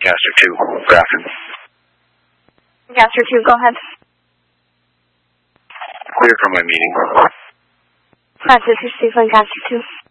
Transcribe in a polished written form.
Lancaster 2, Grafton. Lancaster 2, go ahead. Clear for my meeting. That's 2 Lancaster 2.